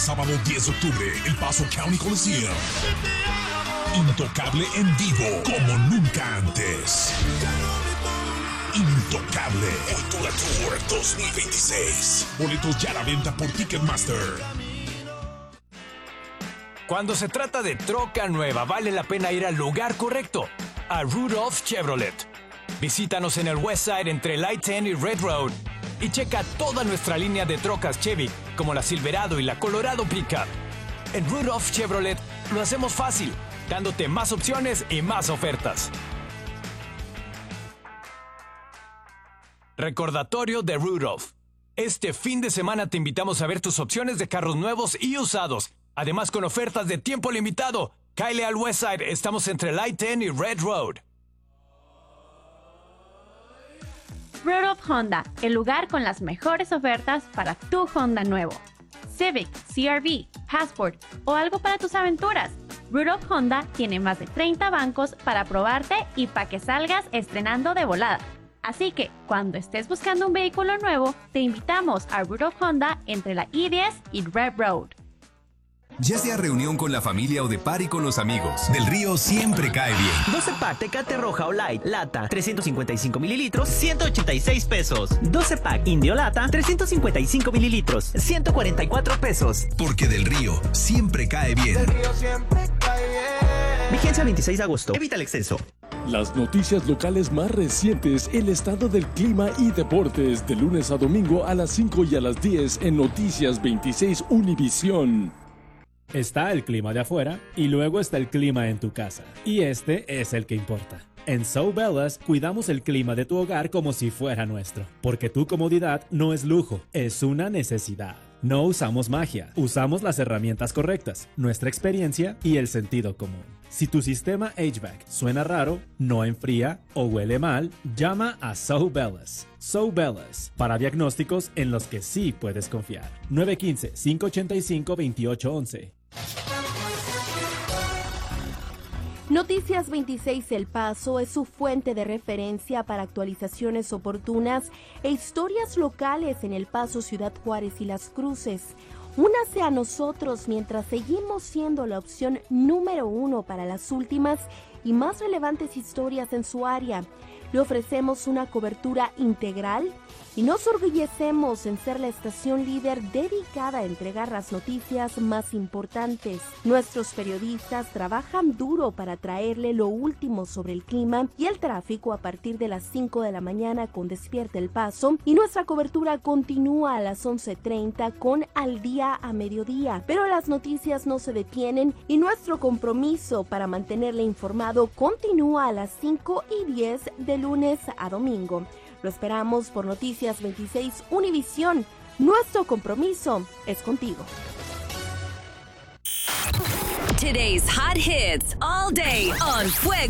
Sábado 10 de octubre, El Paso County Coliseum. Intocable en vivo como nunca antes. Intocable Cultura Tour 2026. Boletos ya a la venta por Ticketmaster. Cuando se trata de troca nueva, vale la pena ir al lugar correcto, a Rudolph Chevrolet. Visítanos en el Westside entre Light 10 y Red Road y checa toda nuestra línea de trocas Chevy, como la Silverado y la Colorado Pickup. En Rudolph Chevrolet lo hacemos fácil, dándote más opciones y más ofertas. Recordatorio de Rudolph. Este fin de semana te invitamos a ver tus opciones de carros nuevos y usados. Además, con ofertas de tiempo limitado. Cáele al Westside, estamos entre Light 10 y Red Road. Rudolph Honda, el lugar con las mejores ofertas para tu Honda nuevo. Civic, CR-V, Passport o algo para tus aventuras. Rudolph Honda tiene más de 30 bancos para probarte y para que salgas estrenando de volada. Así que, cuando estés buscando un vehículo nuevo, te invitamos a Rudolph Honda entre la I-10 y Red Road. Ya sea reunión con la familia o de party con los amigos, Del Río siempre cae bien. 12 pack Tecate Roja o Light, lata, 355 mililitros, 186 pesos. 12 pack Indio Lata, 355 mililitros, 144 pesos. Porque Del Río siempre cae bien. Del Río siempre cae bien. Vigencia 26 de agosto. Evita el exceso. Las noticias locales más recientes, el estado del clima y deportes, de lunes a domingo a las 5 y a las 10 en Noticias 26 Univisión. Está el clima de afuera y luego está el clima en tu casa. Y este es el que importa. En So Bellas cuidamos el clima de tu hogar como si fuera nuestro. Porque tu comodidad no es lujo, es una necesidad. No usamos magia, usamos las herramientas correctas, nuestra experiencia y el sentido común. Si tu sistema HVAC suena raro, no enfría o huele mal, llama a So Bellas. So Bellas, para diagnósticos en los que sí puedes confiar. 915-585-2811. Noticias 26 El Paso es su fuente de referencia para actualizaciones oportunas e historias locales en El Paso, Ciudad Juárez y Las Cruces. Únase a nosotros mientras seguimos siendo la opción número 1 para las últimas y más relevantes historias en su área. Le ofrecemos una cobertura integral y nos orgullecemos en ser la estación líder dedicada a entregar las noticias más importantes. Nuestros periodistas trabajan duro para traerle lo último sobre el clima y el tráfico a partir de las 5 de la mañana con Despierta El Paso, y nuestra cobertura continúa a las 11:30 con Al Día a mediodía. Pero las noticias no se detienen y nuestro compromiso para mantenerle informado continúa a las 5:10 de lunes a domingo. Lo esperamos por Noticias 26 Univisión. Nuestro compromiso es contigo. Today's hot hits all day on Fuego